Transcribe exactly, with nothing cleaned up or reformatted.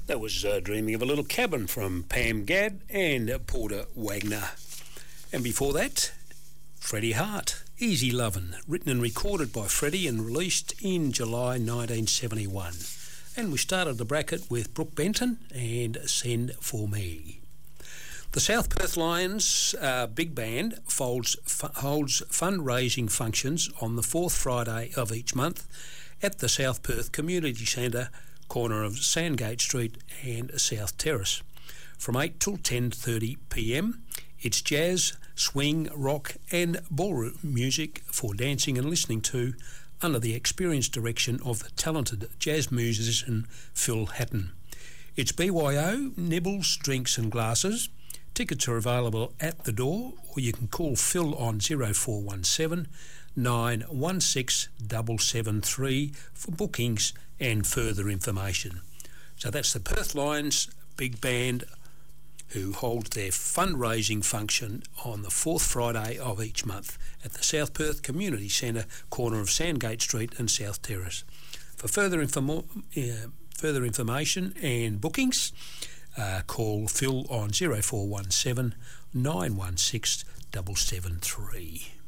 That was uh, Dreaming of a Little Cabin from Pam Gadd and Porter Wagner. And before that, Freddie Hart, Easy Lovin', written and recorded by Freddie and released in July nineteen seventy-one. And we started the bracket with Brooke Benton and Send For Me. The South Perth Lions uh, Big Band folds, f- holds fundraising functions on the fourth Friday of each month at the South Perth Community Centre, corner of Sandgate Street and South Terrace. From eight till ten thirty p m, it's jazz, swing, rock and ballroom music for dancing and listening to under the experienced direction of the talented jazz musician Phil Hatton. It's B Y O, nibbles, drinks and glasses. Tickets are available at the door, or you can call Phil on zero four one seven, nine one six, seven seven three for bookings and further information. So that's the Perth Lions Big Band, who hold their fundraising function on the fourth Friday of each month at the South Perth Community Centre, corner of Sandgate Street and South Terrace. For further, informo- uh, further information and bookings, uh, call Phil on zero four one seven, nine one six, seven seven three.